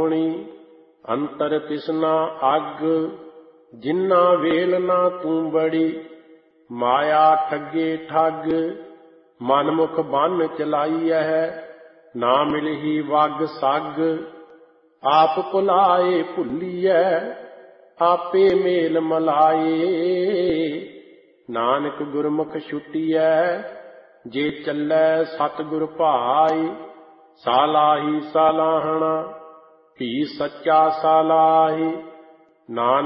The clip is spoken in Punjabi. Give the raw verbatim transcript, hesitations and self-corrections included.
ਹੋਣੀ। ਅੰਤਰ ਤਿਸਨਾ ਅੱਗ ਜਿੰਨਾ ਵੇਲ ਨਾ ਤੂੰ ਬੜੀ। ਮਾਇਆ ਠੱਗੇ ਠੱਗ ਮਨਮੁਖ ਬੰਨ ਚਲਾਈਐ। ਨਾ ਮਿਲਹੀ ਵਗ ਸੱਗ ਆਪ ਭੁਲਾਏ ਭੁੱਲੀਐ। ਆਪੇ ਮੇਲ ਮਲਾਏ ਨਾਨਕ ਗੁਰਮੁਖ ਛੁਟੀਐ। ਜੇ ਚੱਲੈ ਸਤਿਗੁਰ ਭਾਈ ਸਾਲਾਹੀ ਸਾਲਾਹਣਾ। ਭੀ ਸੱਚਾ ਸਾਲਾਹੀ ਨਾਨਕ